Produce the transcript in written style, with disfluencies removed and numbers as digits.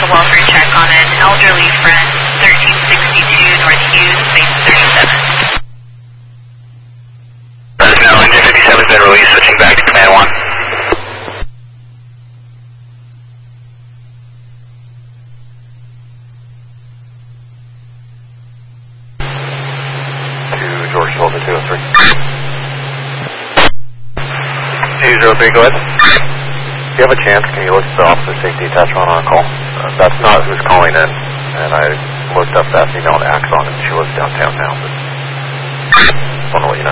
a welfare check on an elderly friend, 1362 North Hughes, base 37. Now engine 57 has been released, switching back to command 1. To George Delta 203. 203, go ahead. If you have a chance, can you look at the officer safety attachment on our call? That's not who's calling in, and I looked up that female in Axon, and she lives downtown now, but I want to let you know.